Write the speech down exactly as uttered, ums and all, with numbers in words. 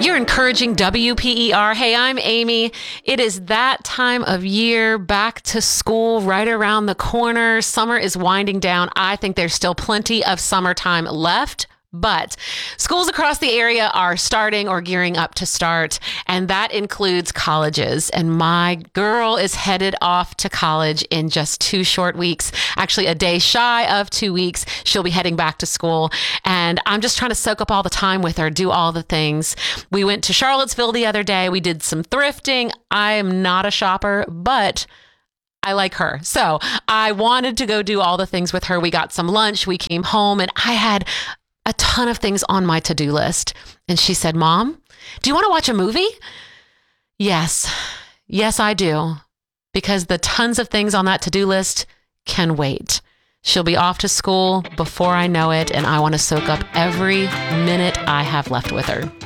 You're encouraging W P E R. Hey, I'm Amy. It is that time of year, back to school right around the corner. Summer is winding down. I think there's still plenty of summertime left. But schools across the area are starting or gearing up to start, and that includes colleges. And my girl is headed off to college in just two short weeks, actually a day shy of two weeks. She'll be heading back to school, and I'm just trying to soak up all the time with her, do all the things. We went to Charlottesville the other day. We did some thrifting. I am not a shopper, but I like her. So I wanted to go do all the things with her. We got some lunch. We came home, and I had a ton of things on my to-do list. And she said, Mom, do you want to watch a movie? Yes. Yes, I do. Because the tons of things on that to-do list can wait. She'll be off to school before I know it, and I want to soak up every minute I have left with her.